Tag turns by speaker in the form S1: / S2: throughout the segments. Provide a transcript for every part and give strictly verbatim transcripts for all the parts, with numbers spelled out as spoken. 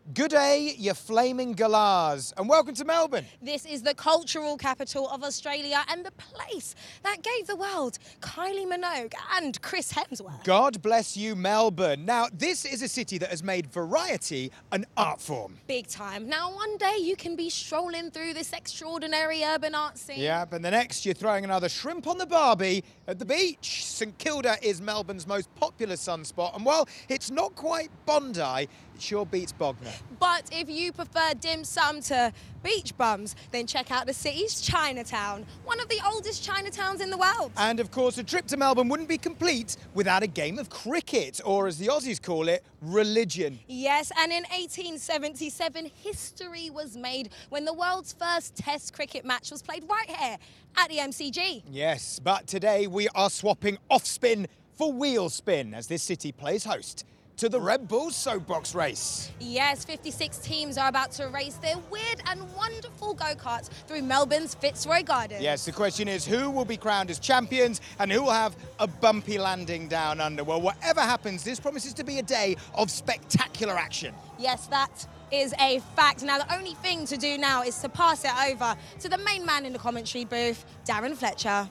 S1: Good day, you flaming galahs, and welcome to Melbourne.
S2: This is the cultural capital of Australia and the place that gave the world Kylie Minogue and Chris Hemsworth.
S1: God bless you, Melbourne. Now, this is a city that has made variety an art form.
S2: Big time. Now, one day you can be strolling through this extraordinary urban art scene.
S1: Yep, and the next you're throwing another shrimp on the barbie at the beach. St Kilda is Melbourne's most popular sunspot, and while it's not quite Bondi, it sure beats Bognor.
S2: But if you prefer dim sum to beach bums, then check out the city's Chinatown, one of the oldest Chinatowns in the world.
S1: And of course, a trip to Melbourne wouldn't be complete without a game of cricket, or as the Aussies call it, religion.
S2: Yes, and in eighteen seventy-seven, history was made when the world's first Test cricket match was played right here at the M C G.
S1: Yes, but today we are swapping off spin for wheel spin as this city plays host to the Red Bull Soapbox Race.
S2: Yes, fifty-six teams are about to race their weird and wonderful go-karts through Melbourne's Fitzroy Gardens.
S1: Yes, the question is who will be crowned as champions and who will have a bumpy landing down under. Well, whatever happens, this promises to be a day of spectacular action.
S2: Yes, that is a fact. Now, the only thing to do now is to pass it over to the main man in the commentary booth, Darren Fletcher.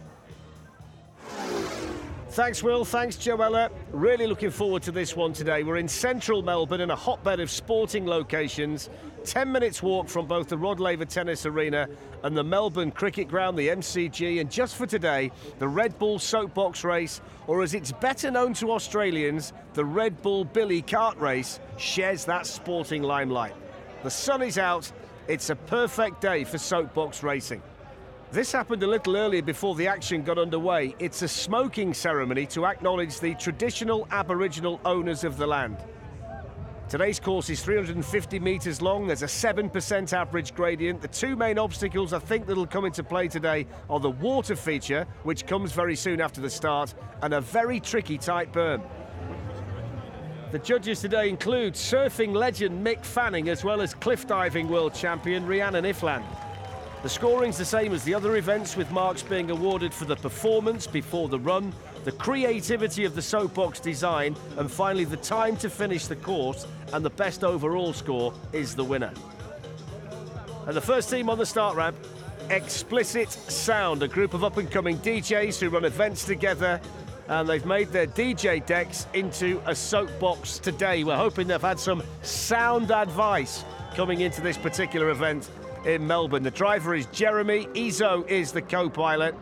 S3: Thanks, Will. Thanks, Joella. Really looking forward to this one today. We're in central Melbourne in a hotbed of sporting locations. Ten minutes walk from both the Rod Laver Tennis Arena and the Melbourne Cricket Ground, the M C G. And just for today, the Red Bull Soapbox Race, or as it's better known to Australians, the Red Bull Billy Kart Race, shares that sporting limelight. The sun is out. It's a perfect day for soapbox racing. This happened a little earlier before the action got underway. It's a smoking ceremony to acknowledge the traditional Aboriginal owners of the land. Today's course is three hundred fifty metres long. There's a seven percent average gradient. The two main obstacles I think that'll come into play today are the water feature, which comes very soon after the start, and a very tricky tight berm. The judges today include surfing legend Mick Fanning, as well as cliff diving world champion Rhiannon Ifland. The scoring's the same as the other events, with marks being awarded for the performance before the run, the creativity of the soapbox design, and finally the time to finish the course, and the best overall score is the winner. And the first team on the start ramp, Explicit Sound, a group of up-and-coming D Js who run events together, and they've made their D J decks into a soapbox today. We're hoping they've had some sound advice coming into this particular event in Melbourne. The driver is Jeremy, Izo is the co-pilot.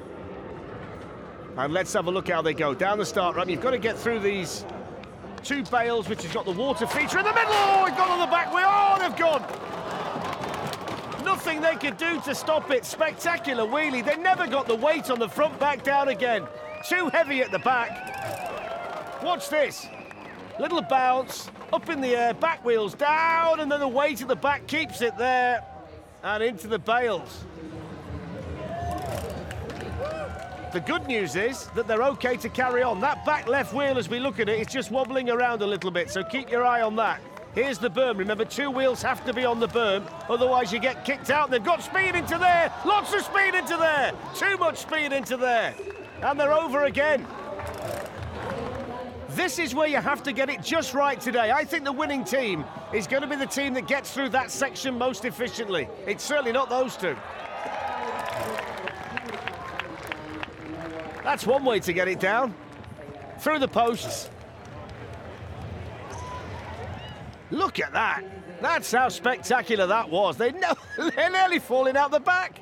S3: And let's have a look how they go. Down the start ramp, you've got to get through these two bales, which has got the water feature in the middle. Oh, it's gone on the back wheel. Oh, they've gone. Nothing they could do to stop it. Spectacular wheelie. They never got the weight on the front back down again. Too heavy at the back. Watch this. Little bounce, up in the air, back wheels down, and then the weight at the back keeps it there. And into the bales. The good news is that they're okay to carry on. That back left wheel, as we look at it, is just wobbling around a little bit, so keep your eye on that. Here's the berm. Remember, two wheels have to be on the berm, otherwise you get kicked out. They've got speed into there, lots of speed into there, too much speed into there. And they're over again. This is where you have to get it just right today. I think the winning team is going to be the team that gets through that section most efficiently. It's certainly not those two. That's one way to get it down. Through the posts. Look at that. That's how spectacular that was. They know, they're nearly falling out the back.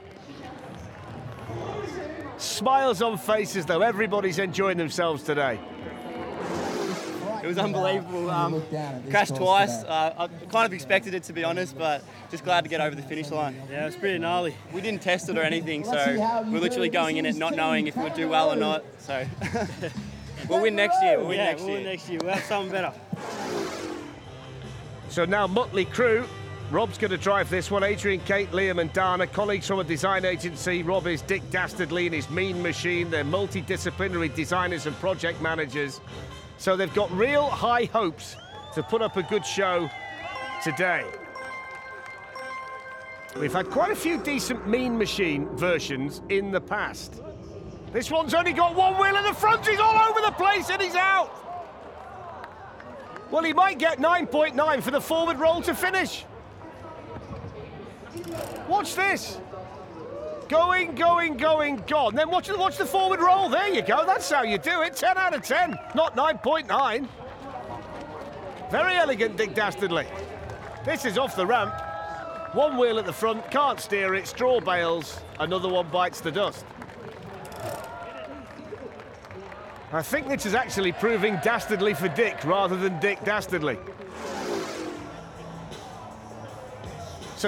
S3: Smiles on faces, though. Everybody's enjoying themselves today.
S4: It was unbelievable. Um, crashed twice. Uh, I kind of expected it, to be honest, but just glad to get over the finish line.
S5: Yeah, it's pretty gnarly.
S4: We didn't test it or anything, so we're literally going in it not knowing if we would do well or not. So we'll win next year. We'll win
S5: yeah,
S4: next
S5: we'll
S4: year.
S5: win next year. We'll have something better.
S3: So now Motley Crew. Rob's going to drive this one. Adrian, Kate, Liam and Dana, colleagues from a design agency. Rob is Dick Dastardly and his Mean Machine. They're multidisciplinary designers and project managers. So they've got real high hopes to put up a good show today. We've had quite a few decent Mean Machine versions in the past. This one's only got one wheel in the front. He's all over the place and he's out. Well, he might get nine point nine for the forward roll to finish. Watch this. Going, going, going, gone. Then watch, watch the forward roll. There you go. That's how you do it. ten out of ten, not nine point nine. Very elegant, Dick Dastardly. This is off the ramp. One wheel at the front, can't steer it, straw bails. Another one bites the dust. I think this is actually proving dastardly for Dick rather than Dick Dastardly.